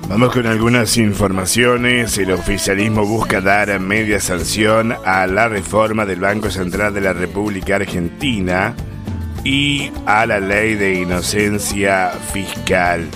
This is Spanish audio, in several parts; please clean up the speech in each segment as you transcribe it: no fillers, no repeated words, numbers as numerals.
Vamos con algunas informaciones. El oficialismo busca dar media sanción a la reforma del Banco Central de la República Argentina y a la ley de inocencia fiscal.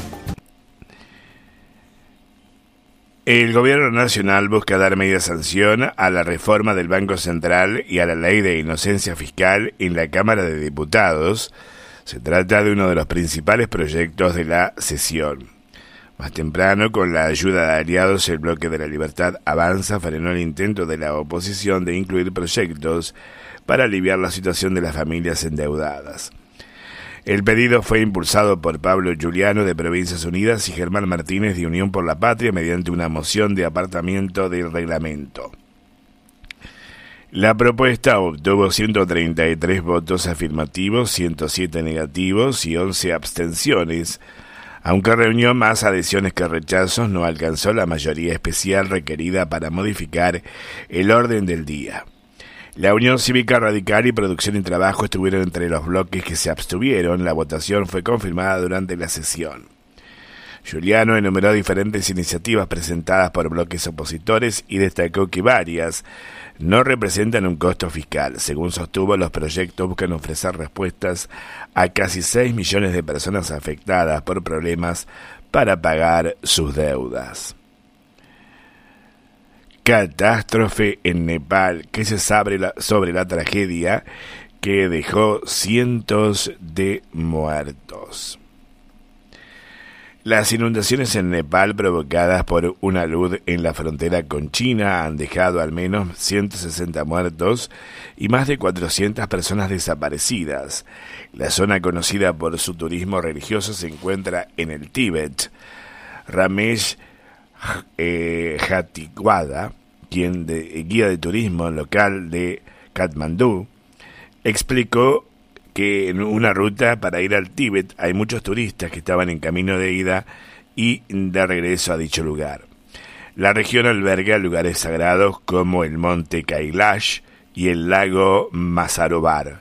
El gobierno nacional busca dar media sanción a la reforma del Banco Central y a la ley de inocencia fiscal en la Cámara de Diputados. Se trata de uno de los principales proyectos de la sesión. Más temprano, con la ayuda de aliados, el Bloque de la Libertad Avanza frenó el intento de la oposición de incluir proyectos para aliviar la situación de las familias endeudadas. El pedido fue impulsado por Pablo Giuliano de Provincias Unidas y Germán Martínez de Unión por la Patria mediante una moción de apartamiento del reglamento. La propuesta obtuvo 133 votos afirmativos, 107 negativos y 11 abstenciones. Aunque reunió más adhesiones que rechazos, no alcanzó la mayoría especial requerida para modificar el orden del día. La Unión Cívica Radical y Producción y Trabajo estuvieron entre los bloques que se abstuvieron. La votación fue confirmada durante la sesión. Giuliano enumeró diferentes iniciativas presentadas por bloques opositores y destacó que varias no representan un costo fiscal. Según sostuvo, los proyectos buscan ofrecer respuestas a casi 6 millones de personas afectadas por problemas para pagar sus deudas. Catástrofe en Nepal. ¿Qué se sabe sobre la tragedia que dejó cientos de muertos? Las inundaciones en Nepal provocadas por una alud en la frontera con China han dejado al menos 160 muertos y más de 400 personas desaparecidas. La zona, conocida por su turismo religioso, se encuentra en el Tíbet. Ramesh Jatiwada, guía de turismo local de Katmandú, explicó que en una ruta para ir al Tíbet hay muchos turistas que estaban en camino de ida y de regreso a dicho lugar. La región alberga lugares sagrados como el monte Kailash y el lago Masarovar,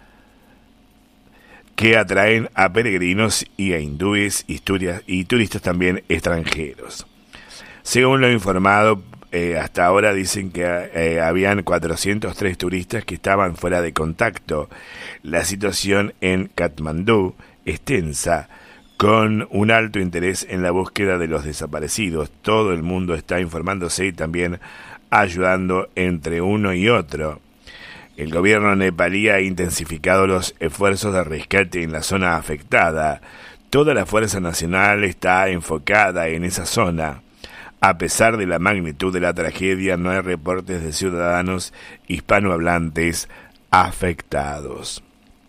que atraen a peregrinos y a hindúes y turistas también extranjeros. Según lo informado, hasta ahora dicen que habían 403 turistas que estaban fuera de contacto. La situación en Katmandú es tensa, con un alto interés en la búsqueda de los desaparecidos. Todo el mundo está informándose y también ayudando entre uno y otro. El gobierno nepalí ha intensificado los esfuerzos de rescate en la zona afectada. Toda la fuerza nacional está enfocada en esa zona. A pesar de la magnitud de la tragedia, no hay reportes de ciudadanos hispanohablantes afectados.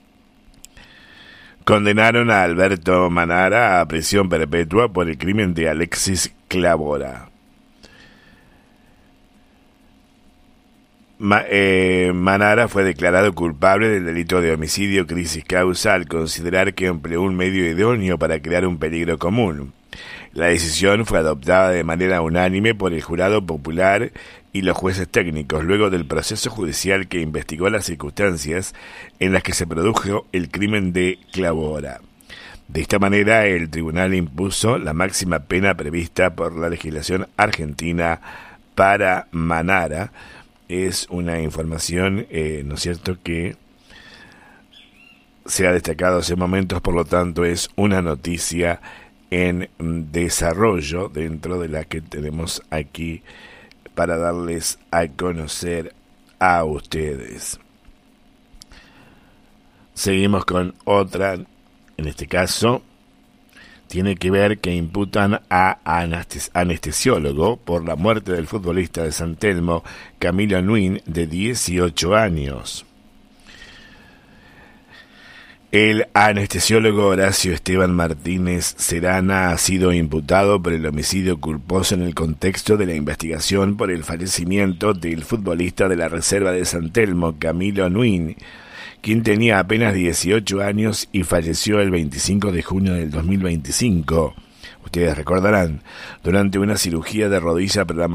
Condenaron a Alberto Manara a prisión perpetua por el crimen de Alexis Klavora. Manara fue declarado culpable del delito de homicidio crisis causa al considerar que empleó un medio idóneo para crear un peligro común. La decisión fue adoptada de manera unánime por el jurado popular y los jueces técnicos, luego del proceso judicial que investigó las circunstancias en las que se produjo el crimen de Klavora. De esta manera, el tribunal impuso la máxima pena prevista por la legislación argentina para Manara. Es una información, ¿no es cierto?, que se ha destacado hace momentos, por lo tanto es una noticia en desarrollo dentro de la que tenemos aquí para darles a conocer a ustedes. Seguimos con otra, en este caso tiene que ver que imputan a anestesiólogo por la muerte del futbolista de San Telmo, Camilo Nuin, de 18 años. El anestesiólogo Horacio Esteban Martínez Serana ha sido imputado por el homicidio culposo en el contexto de la investigación por el fallecimiento del futbolista de la Reserva de San Telmo, Camilo Nuin, quien tenía apenas 18 años y falleció el 25 de junio del 2025. Ustedes recordarán, durante una cirugía de rodilla programada